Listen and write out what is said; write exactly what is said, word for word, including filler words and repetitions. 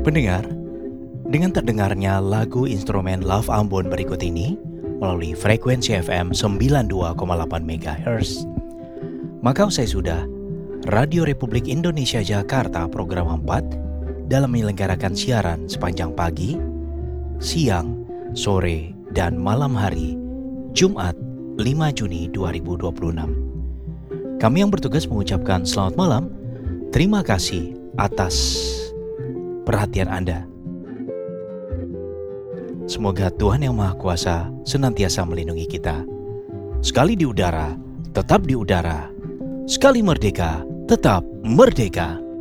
Pendengar, dengan terdengarnya lagu instrumen Love Ambon berikut ini melalui frekuensi F M sembilan puluh dua koma delapan megahertz, maka usai sudah Radio Republik Indonesia Jakarta program empat dalam menyelenggarakan siaran sepanjang pagi, siang, sore, dan malam hari Jumat lima Juni dua ribu dua puluh enam. Kami yang bertugas mengucapkan selamat malam, terima kasih atas perhatian Anda. Semoga Tuhan Yang Maha Kuasa senantiasa melindungi kita. Sekali di udara, tetap di udara. Sekali merdeka, tetap merdeka.